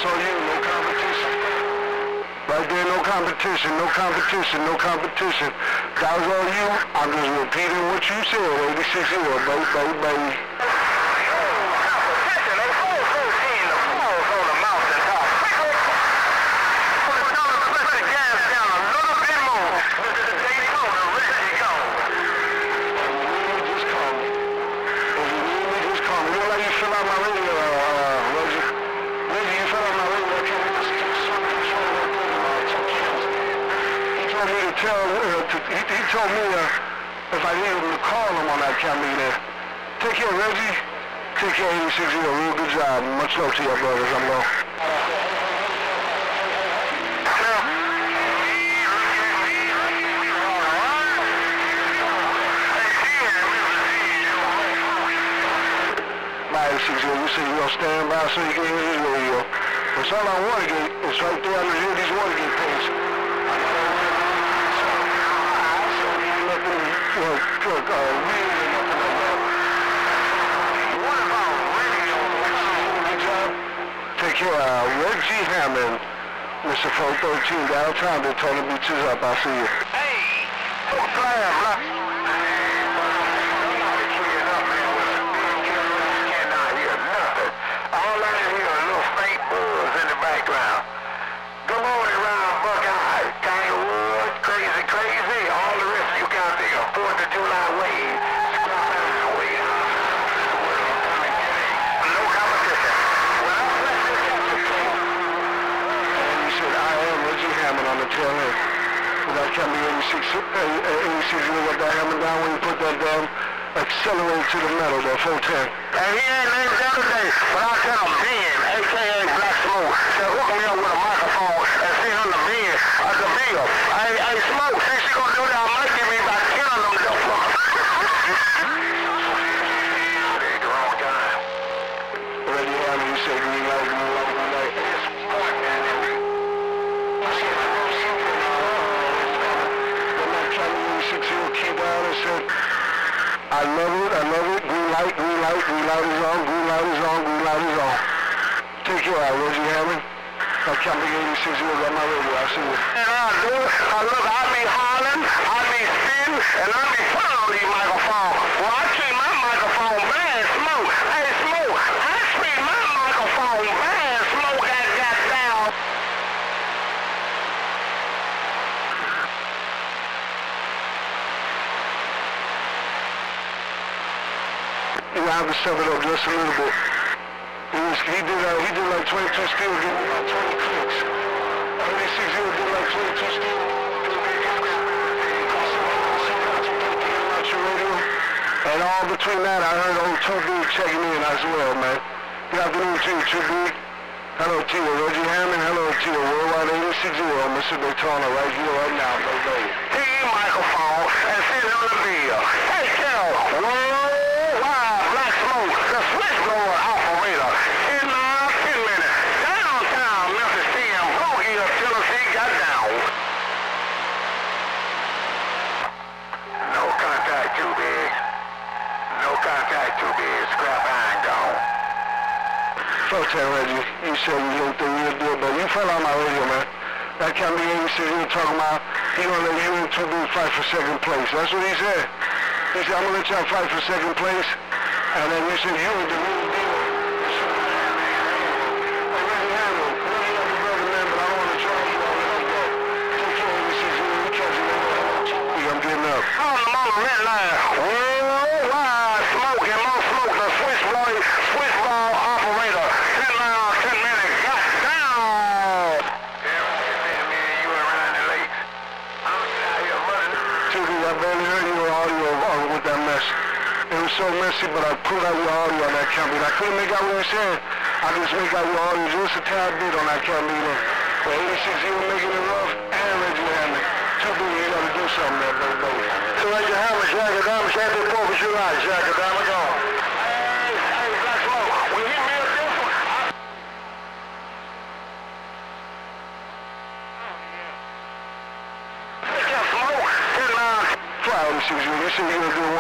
That's on you, no competition. Right there, no competition, no competition, no competition. That was on you. I'm just repeating what you said, 86-0, baby. He told me if I needed him to call him on that camera. Take care, Reggie. Take care, 86-0. Real good job. Much love to your brothers. I'm low. My 86-0, you say you're going to stand by so you can hear his radio. It's all on Watergate. It's right there on the Hildy's Watergate page. Take care of Reggie Hammond, Mr. 413, downtown. They told him beat you up. I'll see you. Hey! Cannot hear nothing. All I hear is a little faint buzz in the background. Good morning, Round Buckeye. Tanglewood, crazy. All the rest of you got the 4th of July wave. No competition. And he said, I am Reggie Hammond on the tail end. Without coming 86, you got that hammer down when you put that down. Accelerate to the metal, that 410. And he ain't named the other day, but I tell him Ben, a.k.a. Black Smoke, said hook me up with a microphone and send him to Ben at the bill. Hey, Smoke, since she gonna do that, I might give me about 10 of them just for It's the wrong time. Reggie Hammond, you say green light. It's point, man. Key down and said, I love it, green light is on. Take care of Reggie Hammond. I can't be 86 years on my radio, I'll see you. And I do, I be hollering, I be spitting, and I be putting on these microphones. Well, I treat my microphone bad, Smoke. Hey, Smoke, I treat my microphone bad, Smoke got down. You have to step it up just a little bit. He did like 22 still, give me about 20 clicks. 86 did like 22 still. And all between that, I heard old 2B checking in as well, man. Good afternoon to you, 2B. Hello to you, Reggie Hammond. Hello to you, Worldwide 86 Mr. Daytona, right here, right now, baby. Take your microphone and send it on the bill. Hey, Kel, Worldwide Black Smoke, the switchboard operator. 10 minutes. Downtown Memphis TM, Boogie of Tennessee got down. No contact, too big. No contact, too big. Scrap iron gone. Fuck that, Reggie. You said you don't think you'll do it, but you fell on my radio, man. That can't be 86 you were talking about. He gonna let you and 2B fight for second place. That's what he said. He said, I'm gonna let y'all fight for second place. And then you said, you were the real deal. Red line. Worldwide Smoke and Low Smoke, the switchboard operator. 10 minutes, got down. Man, you were running late. I'm out here running. I barely heard your audio with that mess. It was so messy, but I pulled out your audio on that camera. I couldn't make out what you said. I just make out your audio just a tad bit on that camera. But 86 you were making it rough, and Reggie Hammond. 2B, you gotta do something there, baby. So Reggie Hammond, Shagadama, Shabby 4th of July, Shagadama gone. Hey, Black Smoke, when you hear this one, Take your smoke, 10-9. Fly 86 you said you were doing